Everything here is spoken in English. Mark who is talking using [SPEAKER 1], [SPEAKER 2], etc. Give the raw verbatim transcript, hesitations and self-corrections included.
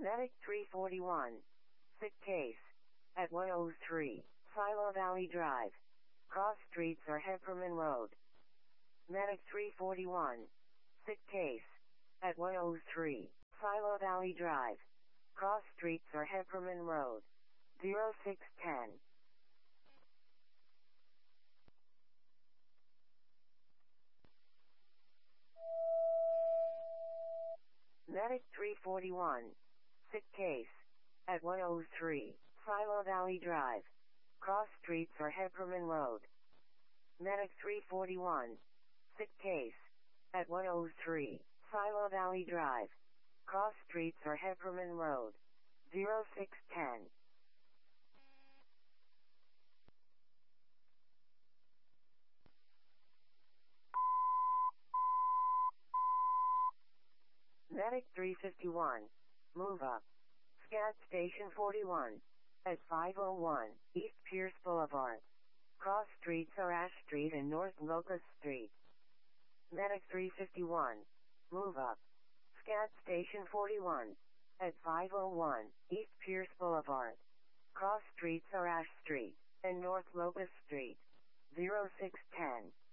[SPEAKER 1] Medic three forty-one. Sick case. At one oh three, Silo Valley Drive. Cross streets or Hepperman Road. Medic three forty-one. Sick case. At one oh three, Silo Valley Drive. Cross streets or Hepperman Road. zero six one zero. Medic three forty-one. Sick case. At one oh three, Silo Valley Drive. Cross streets or Hepperman Road. Medic three forty-one. Sick case. At one oh three, Silo Valley Drive. Cross streets or Hepperman Road. zero six one zero. Medic three fifty-one. Move up. Scat Station forty-one. At five oh one, East Pierce Boulevard. Cross streets are Ash Street and North Locust Street. Medic three fifty-one. Move up. Scat Station forty-one. At five oh one, East Pierce Boulevard. Cross streets are Ash Street and North Locust Street. zero six one zero.